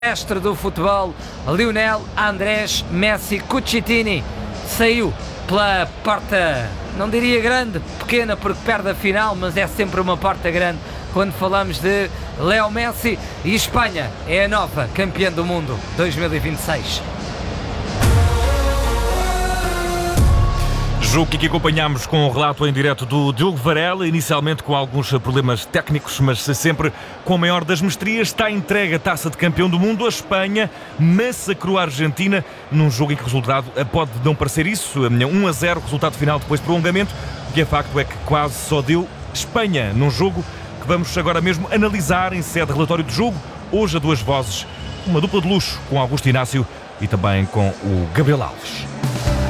Mestre do futebol, Lionel Andrés Messi Cucitini, saiu pela porta, não diria grande, pequena porque perde a final, mas é sempre uma porta grande quando falamos de Leo Messi, e Espanha é a nova campeã do mundo 2026. Jogo que aqui acompanhámos com o relato em direto do Diogo Varela, inicialmente com alguns problemas técnicos, mas sempre com a maior das mestrias. Está entregue a taça de campeão do mundo. A Espanha massacrou a Argentina num jogo em que o resultado pode não parecer isso. 1-0, resultado final depois de prolongamento. O que é facto é que quase só deu Espanha num jogo que vamos agora mesmo analisar em sede de relatório de jogo. Hoje a duas vozes, uma dupla de luxo com Augusto Inácio e também com o Gabriel Alves.